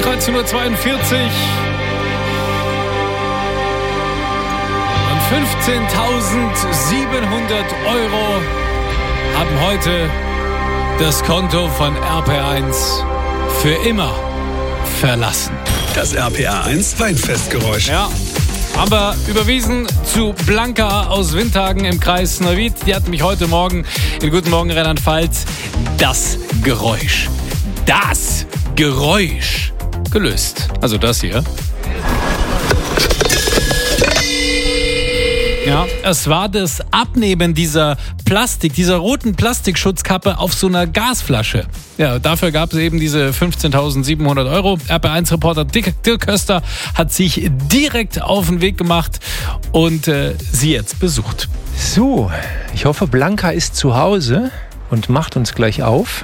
13.42 Uhr. Und 15.700 Euro haben heute das Konto von RPR1 für immer verlassen. Das RPR1 Weinfestgeräusch. Ja, haben wir überwiesen zu Blanca aus Windhagen im Kreis Neuwied. Die hat mich heute Morgen in Guten Morgen Rheinland-Pfalz das Geräusch gelöst. Also das hier. Ja, es war das Abnehmen dieser roten Plastikschutzkappe auf so einer Gasflasche. Ja, dafür gab es eben diese 15.700 Euro. RP1-Reporter Dirk Köster hat sich direkt auf den Weg gemacht und sie jetzt besucht. So, ich hoffe, Blanca ist zu Hause und macht uns gleich auf.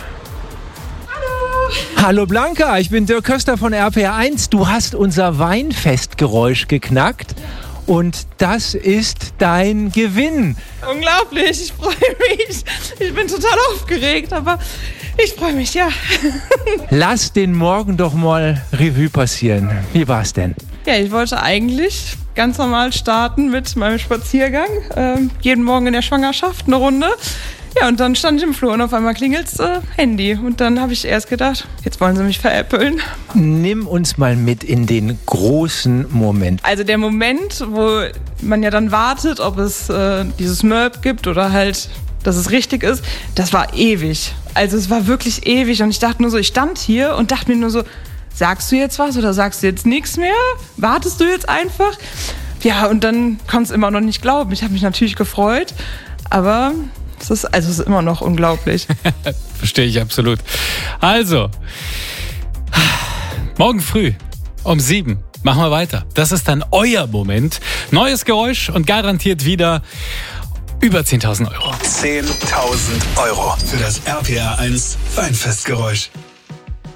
Hallo Blanca, ich bin Dirk Köster von RPR1. Du hast unser Weinfestgeräusch geknackt. Und das ist dein Gewinn. Unglaublich, ich freue mich. Ich bin total aufgeregt, aber ich freue mich, ja. Lass den Morgen doch mal Revue passieren. Wie war's denn? Ja, ich wollte eigentlich ganz normal starten mit meinem Spaziergang. Jeden Morgen in der Schwangerschaft eine Runde. Ja, und dann stand ich im Flur und auf einmal klingelt's Handy. Und dann habe ich erst gedacht, jetzt wollen sie mich veräppeln. Nimm uns mal mit in den großen Moment. Also der Moment, wo man ja dann wartet, ob es dieses Mörb gibt oder halt, dass es richtig ist, das war ewig. Also es war wirklich ewig und ich dachte nur so, ich stand hier und dachte mir nur so, sagst du jetzt was oder sagst du jetzt nichts mehr? Wartest du jetzt einfach? Ja, und dann konnte es immer noch nicht glauben. Ich habe mich natürlich gefreut, aber es ist immer noch unglaublich. Verstehe ich absolut. Also, morgen früh um 7 machen wir weiter. Das ist dann euer Moment. Neues Geräusch und garantiert wieder über 10.000 Euro. 10.000 Euro für das RPR1 Weinfestgeräusch.